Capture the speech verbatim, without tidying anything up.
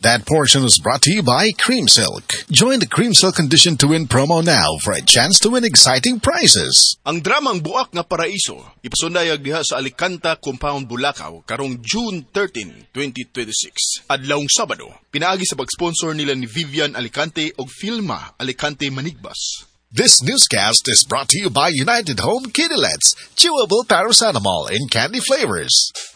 That portion was brought to you by Cream Silk. Join the Cream Silk Condition to Win promo now for a chance to win exciting prizes. Ang dramang Buak nga Paraiso ipasundayag diha sa Alicanta Compound, Bulacau karong June thirteenth, twenty twenty-six. Adlawng Sabado, pinaagi sa pag-sponsor nila ni Vivian Alicante og Filma Alicante Manigbas. This newscast is brought to you by United Home Kidulets, chewable paracetamol in candy flavors.